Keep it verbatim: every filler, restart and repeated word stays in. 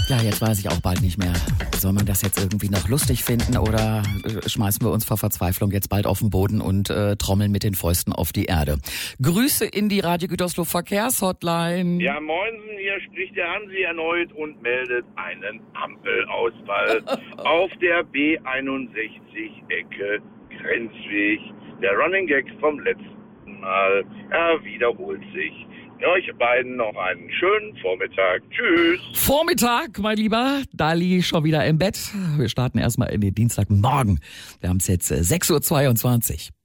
Ja, jetzt weiß ich auch bald nicht mehr. Soll man das jetzt irgendwie noch lustig finden oder äh, schmeißen wir uns vor Verzweiflung jetzt bald auf den Boden und äh, trommeln mit den Fäusten auf die Erde? Grüße in die Radio Gütersloh Verkehrshotline. Ja, moinsen, hier spricht der Hansi erneut und meldet einen Ampelausfall auf der B einundsechzig Ecke Grenzweg. Der Running Gag vom letzten Mal, er wiederholt sich. Euch beiden noch einen schönen Vormittag. Tschüss. Vormittag, mein Lieber. Da liege ich schon wieder im Bett. Wir starten erstmal in den Dienstagmorgen. Wir haben es jetzt sechs Uhr zweiundzwanzig.